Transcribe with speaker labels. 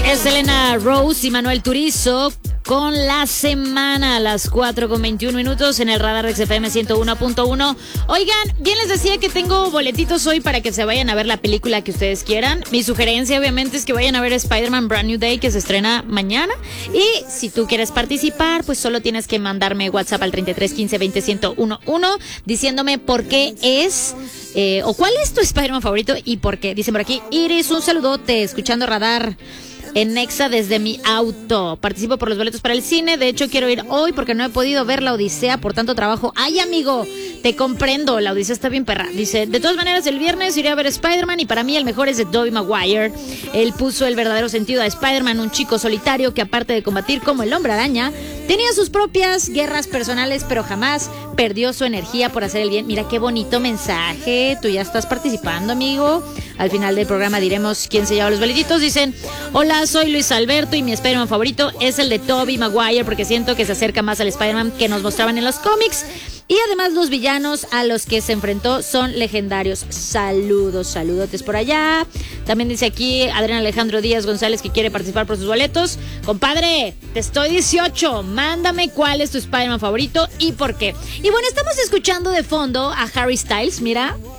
Speaker 1: Es Elena Rose y Manuel Turizo con La Semana a las 4:21 en el radar de XFM 101.1. Oigan, bien les decía que tengo boletitos hoy para que se vayan a ver la película que ustedes quieran. Mi sugerencia obviamente es que vayan a ver Spider-Man Brand New Day, que se estrena mañana. Y si tú quieres participar, pues solo tienes que mandarme WhatsApp al 33 15 20 1011 diciéndome por qué es o cuál es tu Spider-Man favorito y por qué. Dicen por aquí, Iris, un saludote, escuchando Radar en Nexa desde mi auto. Participo por los boletos para el cine. De hecho, quiero ir hoy porque no he podido ver La Odisea por tanto trabajo. Ay, amigo, te comprendo. La Odisea está bien perra. Dice, de todas maneras, el viernes iré a ver Spider-Man y para mí el mejor es de Tobey Maguire. Él puso el verdadero sentido a Spider-Man, un chico solitario que aparte de combatir como el Hombre Araña, tenía sus propias guerras personales, pero jamás perdió su energía por hacer el bien. Mira qué bonito mensaje. Tú ya estás participando, amigo. Al final del programa diremos quién se lleva los boletitos. Dicen, hola, soy Luis Alberto y mi Spider-Man favorito es el de Tobey Maguire porque siento que se acerca más al Spider-Man que nos mostraban en los cómics. Y además los villanos a los que se enfrentó son legendarios. Saludos, saludotes por allá. También dice aquí Adrián Alejandro Díaz González que quiere participar por sus boletos. Compadre, te estoy 18. Mándame cuál es tu Spider-Man favorito y por qué. Y bueno, estamos escuchando de fondo a Harry Styles, mira.